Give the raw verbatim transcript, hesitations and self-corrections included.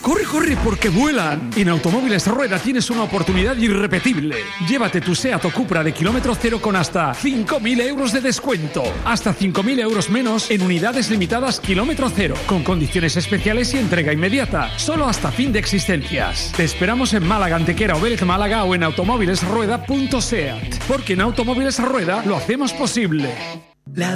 ¡Corre, corre, porque vuelan! En Automóviles Rueda tienes una oportunidad irrepetible. Llévate tu SEAT o Cupra de kilómetro cero con hasta cinco mil euros de descuento. Hasta cinco mil euros menos en unidades limitadas kilómetro cero, con condiciones especiales y entrega inmediata. Solo hasta fin de existencias. Te esperamos en Málaga, Antequera o Vélez Málaga o en automóviles rueda punto seat. Porque en Automóviles Rueda lo hacemos posible.